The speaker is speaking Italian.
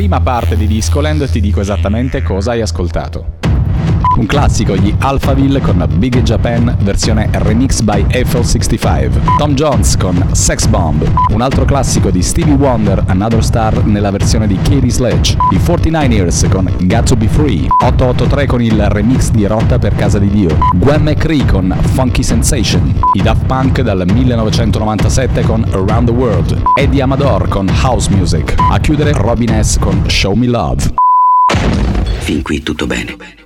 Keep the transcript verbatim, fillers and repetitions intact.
Prima parte di Discoland ti dico esattamente cosa hai ascoltato. Un classico, gli Alphaville con Big in Japan, versione remix by Eiffel sessantacinque. Tom Jones con Sex Bomb. Un altro classico di Stevie Wonder, Another Star, nella versione di Katie Sledge. I quarantanovers con Got to Be Free. ottocentoottantatré con il remix di Rotta per Casa di Dio. Gwen McCree con Funky Sensation. I Daft Punk dal millenovecentonovantasette con Around the World. Eddie Amador con House Music. A chiudere Robin S con Show Me Love. Fin qui tutto bene.